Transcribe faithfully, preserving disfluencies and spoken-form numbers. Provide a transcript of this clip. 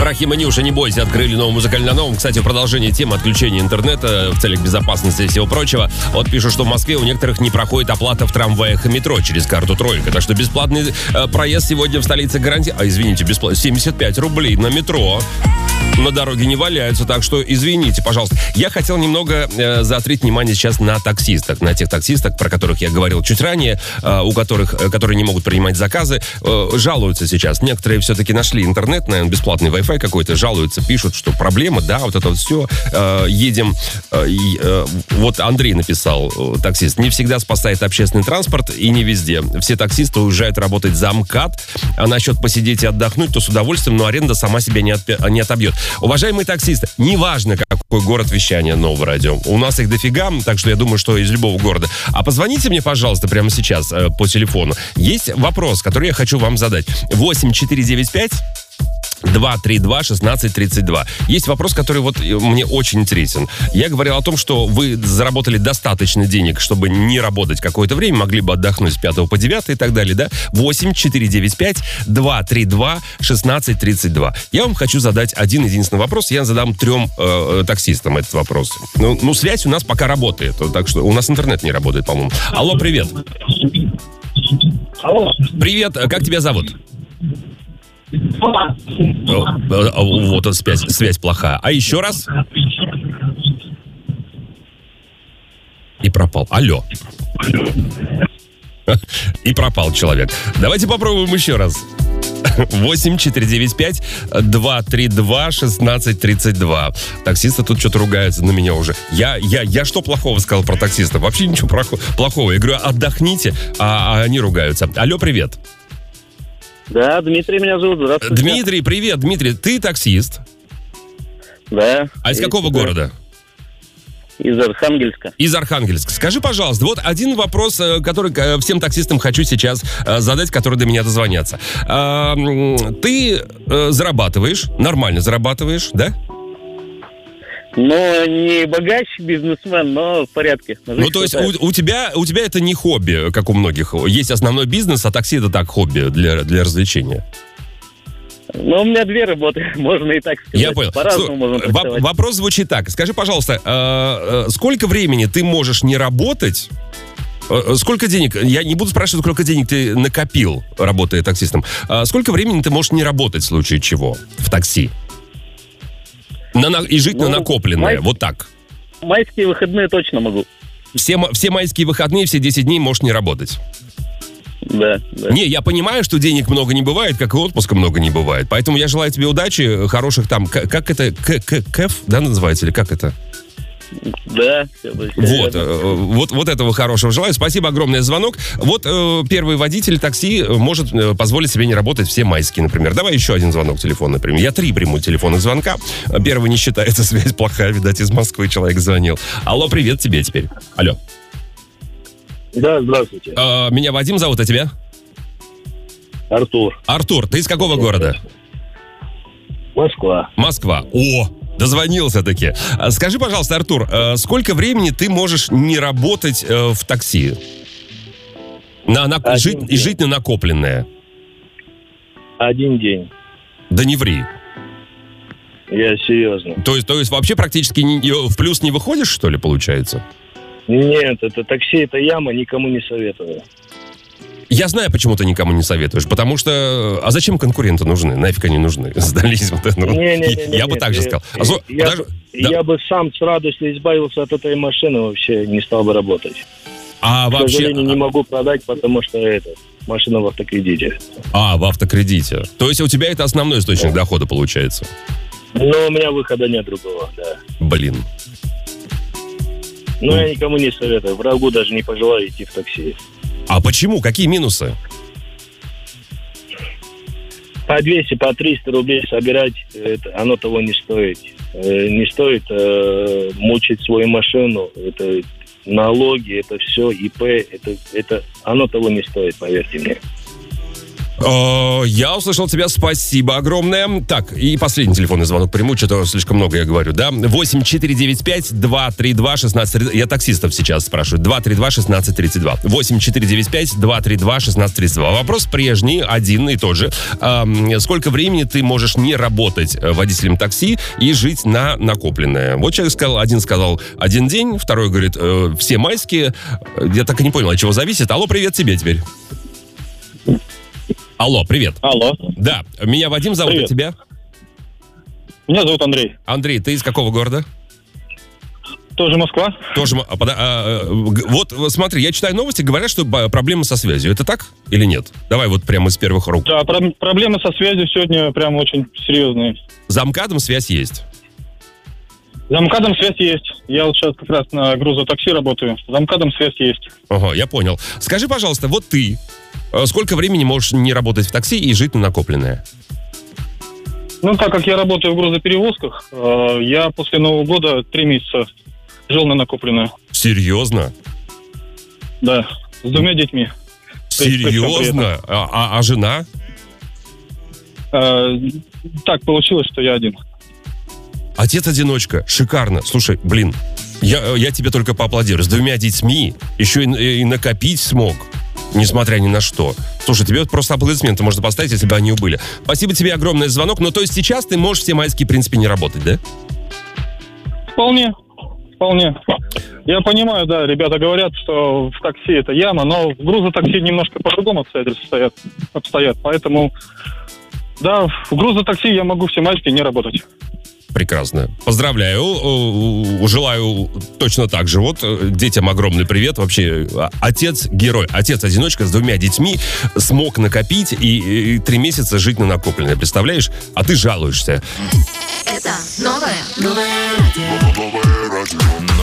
Рахим и Нюша, не бойся, открыли новый музыкальный на новом. Кстати, в продолжении темы отключения интернета в целях безопасности и всего прочего. Вот пишут, что в Москве у некоторых не проходит оплата в трамваях и метро через карту «Тройка». Так что бесплатный э, проезд сегодня в столице гарантии... А, извините, бесплатно. семьдесят пять рублей на метро. На дороге не валяются, так что извините, пожалуйста. Я хотел немного э, заострить внимание сейчас на таксистах, на тех таксистах, про которых я говорил чуть ранее, э, у которых, э, которые не могут принимать заказы, э, жалуются сейчас. Некоторые все-таки нашли интернет, наверное, бесплатный Wi-Fi какой-то, жалуются, пишут, что проблема, да, вот это вот все, э, едем. Э, э, вот Андрей написал, э, таксист, не всегда спасает общественный транспорт и не везде. Все таксисты уезжают работать за МКАД, а насчет посидеть и отдохнуть, то с удовольствием, но аренда сама себя не, отпи- не отобьет. Уважаемые таксисты, неважно, какой город вещания Нового радио. У нас их дофига, так что я думаю, что из любого города. А позвоните мне, пожалуйста, прямо сейчас э, по телефону. Есть вопрос, который я хочу вам задать. восемь четыре девять пять два три два шестнадцать тридцать два. Есть вопрос, который вот мне очень интересен. Я говорил о том, что вы заработали достаточно денег, чтобы не работать какое-то время, могли бы отдохнуть с пятого по девятое и так далее, да? восемь четыре девять пять два три два шестнадцать тридцать два. Я вам хочу задать один единственный вопрос. Я задам трем э, таксистам этот вопрос. Ну, ну, связь у нас пока работает, так что у нас интернет не работает, по-моему. Алло, привет. Алло. Привет, как тебя зовут? Вот связь, связь плохая. А еще раз? И пропал. Алло. И пропал человек. Давайте попробуем еще раз. восемь четыре девять пять два три два шестнадцать тридцать два. Таксисты тут что-то ругаются на меня уже. Я, я, я что плохого сказал про таксистов? Вообще ничего плохого. Я говорю, отдохните, а, а они ругаются. Алло, привет. Да, Дмитрий меня зовут. Здравствуйте. Дмитрий, привет. Дмитрий, ты таксист? Да. А из какого да. города? Из Архангельска. Из Архангельска. Скажи, пожалуйста, вот один вопрос, который всем таксистам хочу сейчас задать, которые до меня дозвонятся. Ты зарабатываешь, нормально зарабатываешь, да? Ну, не богач бизнесмен, но в порядке. Ну, то есть у, у, тебя, у тебя это не хобби, как у многих. Есть основной бизнес, а такси это так хобби для, для развлечения. Ну, у меня две работы, можно и так сказать. Я понял. По-разному можно Воп- Вопрос звучит так. Скажи, пожалуйста, э, э, сколько времени ты можешь не работать? Э, сколько денег? Я не буду спрашивать, сколько денег ты накопил, работая таксистом. Э, сколько времени ты можешь не работать в случае чего в такси? На, на, и жить ну, на накопленное, май... вот так. Майские выходные точно могу. Все, все майские выходные, все десять дней можешь не работать. Да, да. Не, я понимаю, что денег много не бывает, как и отпуска много не бывает. Поэтому я желаю тебе удачи, хороших там... Как это? КЭФ, да, называется? Или как это? Да. Вот, вот, вот этого хорошего желаю. Спасибо огромное за звонок. Вот э, первый водитель такси может э, позволить себе не работать все майские, например. Давай еще один звонок телефон, например. Я три приму телефонных звонка. Первый не считается, связь плохая. Видать, из Москвы человек звонил. Алло, привет тебе теперь. Алло. Да, здравствуйте. Э, меня Вадим зовут, а тебя? Артур. Артур, ты из какого города? Москва. Москва. О! Дозвонился-таки. Скажи, пожалуйста, Артур, сколько времени ты можешь не работать в такси? На, на, жить, и жить на накопленное? Один день. Да не ври. Я серьезно. То есть, то есть вообще практически не, в плюс не выходишь, что ли, получается? Нет, это такси, это яма, никому не советую. Я знаю, почему ты никому не советуешь, потому что... А зачем конкуренты нужны? Нафиг они нужны? Сдались вот это. Не, не, не, не, я бы так же сказал. Я, а, я, даже, я да. бы сам с радостью избавился от этой машины, вообще не стал бы работать. А К вообще... сожалению, не могу продать, потому что это машина в автокредите. А, в автокредите. То есть у тебя это основной источник дохода получается? Ну, у меня выхода нет другого, да. Блин. Ну, я никому не советую. Врагу даже не пожелаю идти в такси. А почему? Какие минусы? По двести, по триста рублей собирать, это, оно того не стоит. Э, не стоит э, мучить свою машину. Это налоги, это все, ИП, это, это, оно того не стоит, поверьте мне. Я услышал тебя, спасибо огромное. Так, и последний телефонный звонок приму, что-то слишком много я говорю, да? восемь четыре девять пять два три два шестнадцать тридцать два. Я таксистов сейчас спрашиваю. два три два шестнадцать тридцать два. восемь четыре девять пять два три два шестнадцать тридцать два. Вопрос прежний, один и тот же. Сколько времени ты можешь не работать водителем такси и жить на накопленное? Вот человек сказал, один сказал один день, второй говорит, все майские. Я так и не понял, от чего зависит. Алло, привет тебе теперь. Алло, привет. Алло. Да, меня Вадим зовут, Привет. а тебя? Меня зовут Андрей. Андрей, ты из какого города? Тоже Москва. Тоже. А, а, а, вот смотри, я читаю новости, говорят, что проблемы со связью. Это так или нет? Давай вот прямо из первых рук. Да, про- проблемы со связью сегодня прям очень серьезные. За МКАДом связь есть. За МКАДом связь есть. Я вот сейчас как раз на грузотакси работаю. За МКАДом связь есть. Ага, я понял. Скажи, пожалуйста, вот ты сколько времени можешь не работать в такси и жить на накопленное? Ну, так как я работаю в грузоперевозках, э, я после Нового года три месяца жил на накопленное. Серьезно? Да, с двумя детьми. Серьезно? А, а, а жена? Э, так получилось, что я один. Отец-одиночка. Шикарно. Слушай, блин, я, я тебе только поаплодирую. С двумя детьми еще и, и накопить смог. Несмотря ни на что. Слушай, тебе просто аплодисменты можно поставить, если бы они были. Спасибо тебе огромное за звонок. Но то есть сейчас ты можешь все майские, в принципе, не работать, да? Вполне. Вполне. Я понимаю, да, ребята говорят, что в такси это яма, но в грузотакси немножко по-другому обстоятельства стоят, обстоят. Поэтому, да, в грузотакси я могу все майские не работать. Прекрасно. Поздравляю. Желаю точно так же. Вот детям огромный привет. Вообще, отец-герой, отец-одиночка с двумя детьми смог накопить и, и три месяца жить на накопленное. Представляешь? А ты жалуешься. Это новое, новое радио.